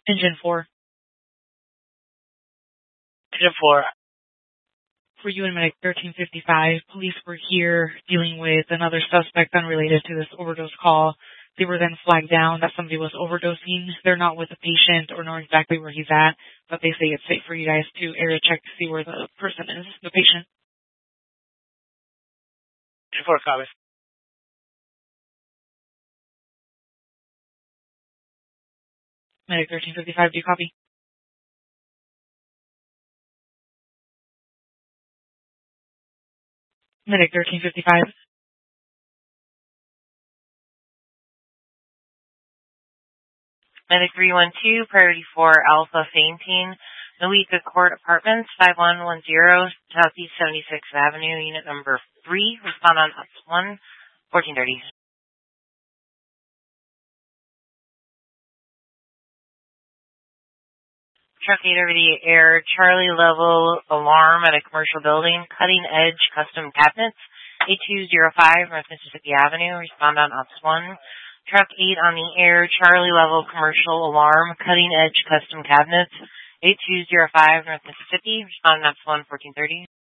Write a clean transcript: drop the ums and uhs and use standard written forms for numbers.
Engine 4. Engine 4. For you and Medic 1355, police were here dealing with another suspect unrelated to this overdose call. They were then flagged down that somebody was overdosing. They're not with the patient or know exactly where he's at, but they say it's safe for you guys to area check to see where the person is, the patient. Engine 4, copy. Medic 1355, do you copy? Medic 1355. Medic 312, Priority 4 Alpha fainting. Nowika Court Apartments, 5110 Southeast 76th Avenue, Unit number 3. Respond on Ops 1, 1430. Truck 8 over the air, Charlie level alarm at a commercial building, cutting edge custom cabinets, 8205 North Mississippi Avenue. Respond on Ops 1. Truck 8 on the air, Charlie level commercial alarm, cutting edge custom cabinets, 8205 North Mississippi. Respond on Ops 1, 1430.